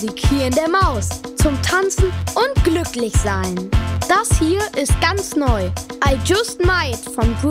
Musik hier in der Maus. Zum Tanzen und Glücklichsein. Das hier ist ganz neu. I Just Might von